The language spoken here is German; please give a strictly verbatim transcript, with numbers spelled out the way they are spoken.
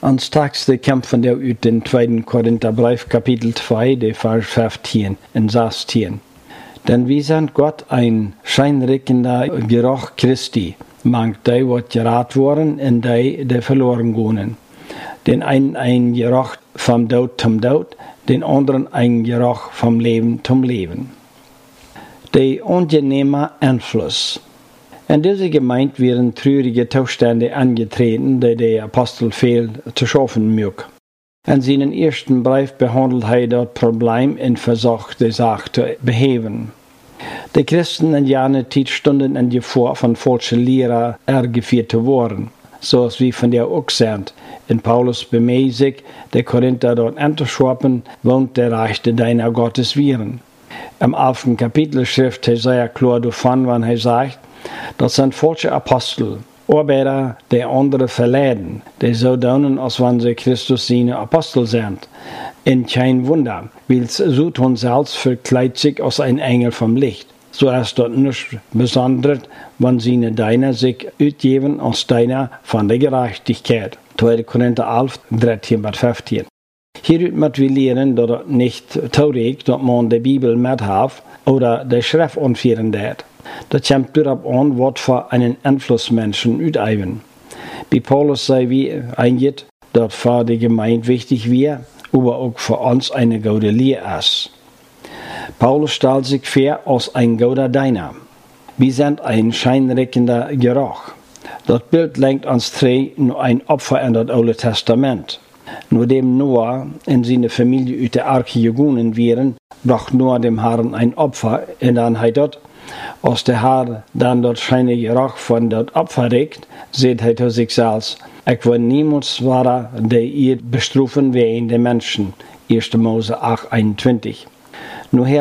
Ans teksten komt der uit den tweeden Korintherbrief, kapitel twee, de vers vijftien en zestien. Denn wie sind Gott ein scheinrickender Geruch Christi, mangt die, wat gerat worden, en die, die verloren gehen. Den einen ein Geruch vom Tod zum Tod, den anderen ein Geruch vom Leben zum Leben. Der unangenehme Einfluss. In dieser Gemeinde werden traurige Zustände angetreten, die der Apostel viel zu schaffen mögt. In seinen ersten Brief behandelt er das Problem und versucht, die Sache zu beheben. Die Christen in jener Zeit stunden in Gefahr, von falschen Lehrern irregeführt zu werden, zoals wir von der auch sind. In Paulus bemüht sich, die Korinther dort anzuschwappen, wohnt der Rechte deiner Gottes Viren. Im elften Kapitel schrift er sehr klar davon, wenn er sagt, das sind falsche Apostel, Arbeiter, die andere verleiden, die so tun, als wenn sie Christus seine Apostel sind. Und kein Wunder, weil so tun selbst verkleidet sich als ein Engel vom Licht. So ist dort nicht besonders, wenn seine Diener sich utgeben als Diener von der Gerechtigkeit. tweede Korinther elf, dreizehn bis fünfzehn. Hieruit müssen wir lernen, dass es nicht taugt, dass man die Bibel mithält oder die Schrift anführen darf. Das kommt darauf an, was für einen Einfluss Menschen ausüben. Bei Paulus sei wie eingeht, dass für die Gemeinde wichtig wäre, aber auch für uns eine gute Lehre ist. Paulus stellt sich vor als ein guter Diener. Wir sind ein scheinrickender Geruch. Das Bild lenkt uns drei nur ein Opfer in das Alte Testament. Nur dem Noah und seine Familie aus der Arche gegangen wären, bracht Noah dem Herrn ein Opfer, und dann hat dort, als der Herr dann dort scheine Geruch von dort Opfer regt, seht er zu sich selbst, ich will niemals wahrer, der ihr bestrufen wie in den Menschen. erster Mose acht, einundzwanzig. Nur